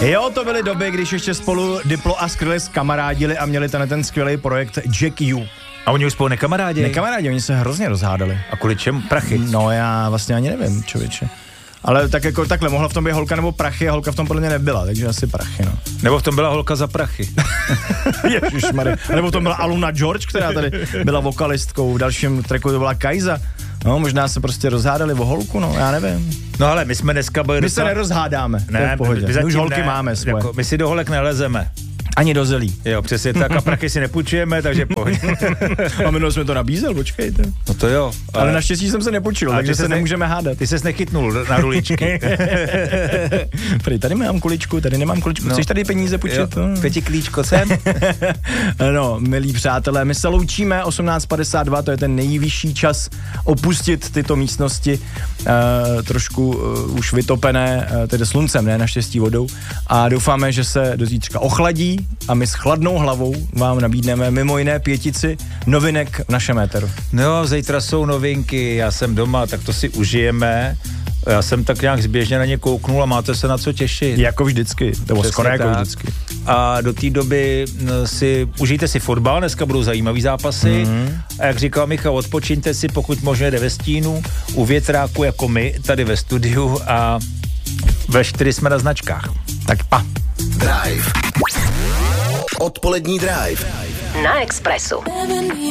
Jo, to byly doby, když ještě spolu Diplo a Skrillex kamarádili a měli ten skvělý projekt Jack U. A oni už spolu nekamarádi, oni se hrozně rozhádali. A kvůli čemu? Prachy? No já vlastně ani nevím, člověče. Ale tak jako takhle, mohla v tom být holka nebo prachy a holka v tom podle mě nebyla, takže asi prachy, no. Nebo v tom byla holka za prachy. Ježišmarja. Nebo v tom byla Aluna George, která tady byla vokalistkou, v dalším tracku to byla Kajza. No, možná se prostě rozhádali o holku, no, já nevím. No ale my jsme dneska byli... My se nerozhádáme, ne, v pohodě. My už holky máme svoje. Jako, my si do holek nelezeme. Ani do zelí. Jo, přesně tak, a prachy si nepůjčujeme, takže pojď. A minule jsme to nabízel, počkejte. No to jo. Ale naštěstí jsem se nepůjčil, takže se nemůžeme hádat. Ty ses nechytnul na ruličky. Prý, tady mám kuličku, tady nemám kuličku. Chceš tady peníze půjčit? No. 5 klíčko sem. No, milí přátelé, my se loučíme, 18:52, to je ten nejvyšší čas opustit tyto místnosti, trošku už vytopené, tedy sluncem, ne naštěstí vodou. A doufáme, že se do zítřka ochladí a my s chladnou hlavou vám nabídneme mimo jiné 5 novinek v našem éteru. No, zítra jsou novinky, já jsem doma, tak to si užijeme. Já jsem tak nějak zběžně na ně kouknul a máte se na co těšit. Jako vždycky, nebo skoro jako vždycky. A do té doby užijte si fotbal, dneska budou zajímavý zápasy. A jak říkal Michal, odpočiňte si, pokud možno jde ve stínu, u větráku jako my, tady ve studiu a ve 4 jsme na značkách. Tak pa. Drive. Odpolední Drive. Na Expressu.